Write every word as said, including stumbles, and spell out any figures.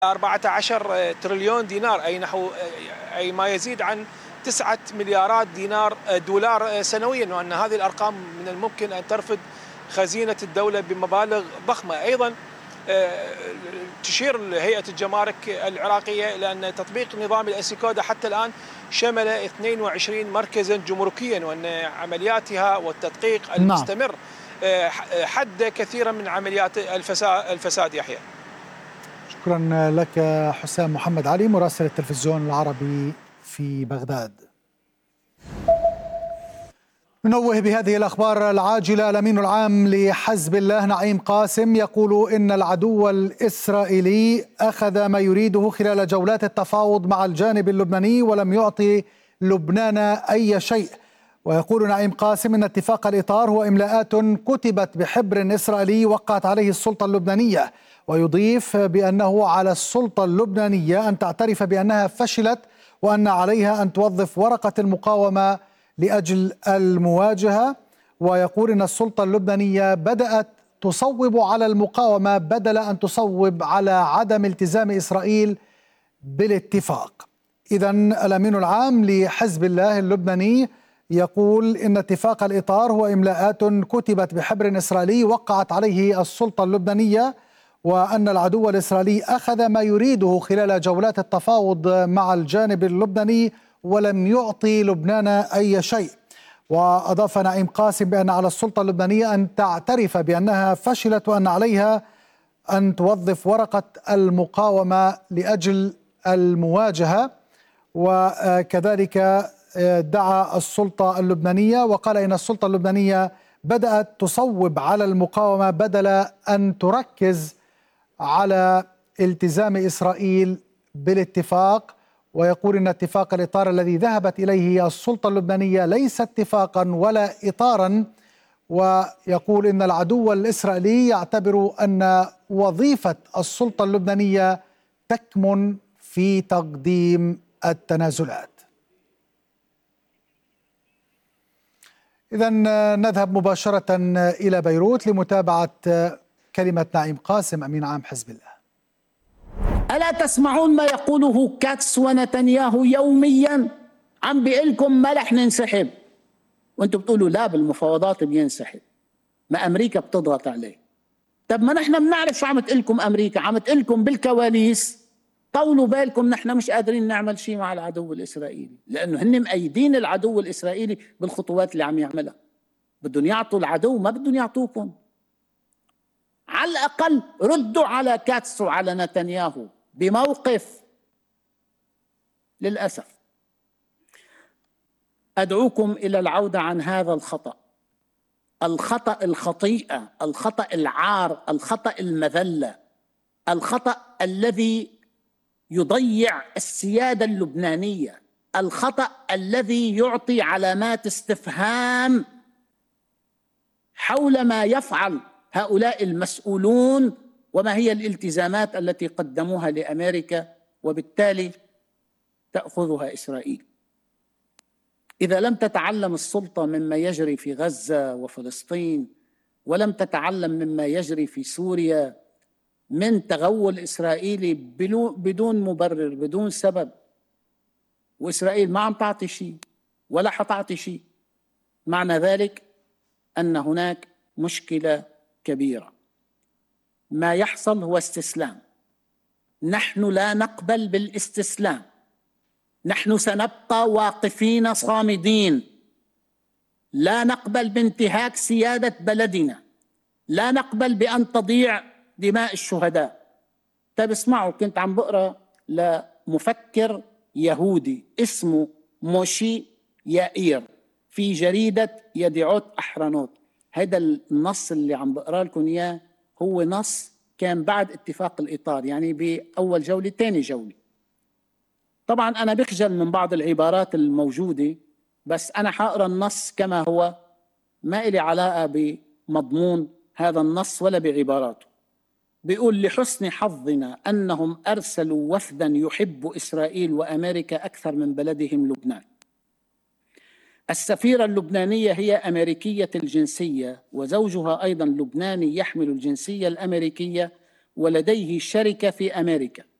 أربعة عشر تريليون دينار، أي نحو أي ما يزيد عن تسعة مليارات دينار دولار سنويا، وأن هذه الأرقام من الممكن أن ترفد خزينة الدولة بمبالغ ضخمة. أيضا تشير هيئة الجمارك العراقية إلى أن تطبيق نظام الأسيكودا حتى الآن شمل اثنين وعشرين مركزا جمركيا، وأن عملياتها والتدقيق المستمر حد كثيرا من عمليات الفساد. يحيى، شكرا لك حسام محمد علي مراسل التلفزيون العربي في بغداد. ننوه بهذه الأخبار العاجلة. الأمين العام لحزب الله نعيم قاسم يقول إن العدو الإسرائيلي أخذ ما يريده خلال جولات التفاوض مع الجانب اللبناني ولم يعطي لبنان أي شيء. ويقول نعيم قاسم إن اتفاق الإطار هو إملاءات كتبت بحبر إسرائيلي وقعت عليه السلطة اللبنانية، ويضيف بأنه على السلطة اللبنانية أن تعترف بأنها فشلت وأن عليها أن توظف ورقة المقاومة لأجل المواجهة. ويقول إن السلطة اللبنانية بدأت تصوب على المقاومة بدل أن تصوب على عدم التزام إسرائيل بالاتفاق. إذن الأمين العام لحزب الله اللبناني يقول إن اتفاق الإطار هو إملاءات كتبت بحبر إسرائيلي وقعت عليه السلطة اللبنانية، وأن العدو الإسرائيلي أخذ ما يريده خلال جولات التفاوض مع الجانب اللبناني ولم يعطي لبنان أي شيء. وأضاف نعيم قاسم بأن على السلطة اللبنانية أن تعترف بأنها فشلت وأن عليها أن توظف ورقة المقاومة لأجل المواجهة. وكذلك دعا السلطة اللبنانية وقال إن السلطة اللبنانية بدأت تصوب على المقاومة بدل أن تركز على التزام إسرائيل بالاتفاق. ويقول إن اتفاق الإطار الذي ذهبت إليه السلطة اللبنانية ليس اتفاقا ولا إطارا. ويقول إن العدو الإسرائيلي يعتبر أن وظيفة السلطة اللبنانية تكمن في تقديم التنازلات. إذن نذهب مباشرة إلى بيروت لمتابعة كلمة نعيم قاسم أمين عام حزب الله. ألا تسمعون ما يقوله كاتس ونتنياهو يوميا؟ عم بيقلكم ما رح ننسحب، وانتم بتقولوا لا بالمفاوضات بينسحب، ما أمريكا بتضغط عليه. طب ما نحن بنعرف شو عم تقلكم أمريكا، عم تقلكم بالكواليس طولوا بالكم نحن مش قادرين نعمل شيء مع العدو الإسرائيلي، لأنه هن مأيدين العدو الإسرائيلي بالخطوات اللي عم يعملها. بدهم يعطوا العدو، ما بدهم يعطوكم. على الأقل ردوا على كاتس وعلى نتنياهو بموقف. للأسف أدعوكم إلى العودة عن هذا الخطأ، الخطأ الخطيئة، الخطأ العار، الخطأ المذلة، الخطأ الذي يضيع السيادة اللبنانية، الخطأ الذي يعطي علامات استفهام حول ما يفعل هؤلاء المسؤولون وما هي الالتزامات التي قدموها لأمريكا وبالتالي تأخذها إسرائيل. إذا لم تتعلم السلطة مما يجري في غزة وفلسطين، ولم تتعلم مما يجري في سوريا من تغول إسرائيلي بدون مبرر بدون سبب، وإسرائيل ما عم تعطي شيء ولا حتعطي شيء، معنى ذلك أن هناك مشكلة كبيرة. ما يحصل هو استسلام. نحن لا نقبل بالاستسلام، نحن سنبقى واقفين صامدين، لا نقبل بانتهاك سيادة بلدنا، لا نقبل بأن تضيع دماء الشهداء. طيب اسمعوا، كنت عم بقرأ لمفكر يهودي اسمه موشي يائير في جريدة يدعوت أحرنوت. هذا النص اللي عم بقرأ لكم إياه هو نص كان بعد اتفاق الإطار، يعني بأول جولة تاني جولة. طبعا أنا بخجل من بعض العبارات الموجودة، بس أنا حقرأ النص كما هو، ما إلي علاقة بمضمون هذا النص ولا بعباراته. بيقول: لحسن حظنا أنهم أرسلوا وفدا يحب إسرائيل وأمريكا أكثر من بلدهم لبنان. السفيرة اللبنانية هي أمريكية الجنسية، وزوجها أيضا لبناني يحمل الجنسية الأمريكية ولديه شركة في أمريكا.